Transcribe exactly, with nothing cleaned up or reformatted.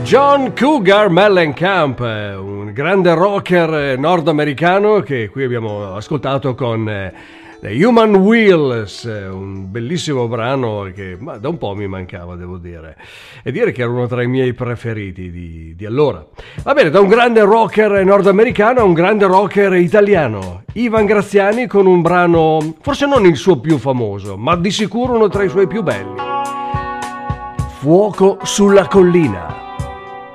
John Cougar Mellencamp, un grande rocker nordamericano che qui abbiamo ascoltato con The Human Wheels, un bellissimo brano che ma, da un po' mi mancava, devo dire, e dire che era uno tra i miei preferiti di, di allora. Va bene, da un grande rocker nordamericano a un grande rocker italiano, Ivan Graziani, con un brano, forse non il suo più famoso, ma di sicuro uno tra i suoi più belli, Fuoco sulla collina.